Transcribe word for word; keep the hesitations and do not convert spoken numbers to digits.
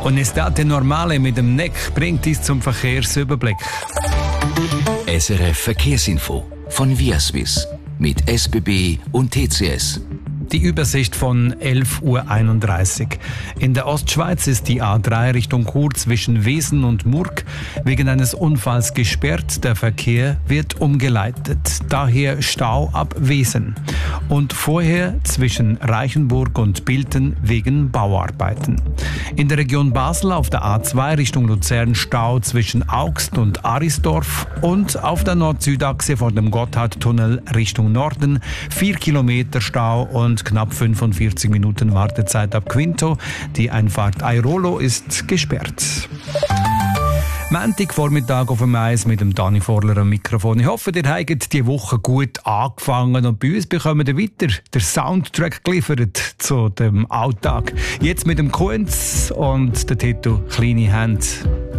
Und Estate Normale mit dem Neck bringt uns zum Verkehrsüberblick. S R F Verkehrsinfo von Viaswiss mit S B B und T C S. Die Übersicht von elf Uhr einunddreißig. In der Ostschweiz ist die A drei Richtung Chur zwischen Wesen und Murg wegen eines Unfalls gesperrt. Der Verkehr wird umgeleitet. Daher Stau ab Wesen. Und vorher zwischen Reichenburg und Bilten wegen Bauarbeiten. In der Region Basel auf der A zwei Richtung Luzern Stau zwischen Augst und Arisdorf und auf der Nord-Süd-Achse vor dem Gotthardtunnel Richtung Norden vier Kilometer Stau und knapp fünfundvierzig Minuten Wartezeit ab Quinto. Die Einfahrt Airolo ist gesperrt. Montagvormittag auf dem Eis mit dem Dani Vorler am Mikrofon. Ich hoffe, ihr habt die Woche gut angefangen und bei uns bekommen wir weiter den Soundtrack geliefert zu dem Alltag. Jetzt mit dem Kunz und der Titel «Kleine Hand».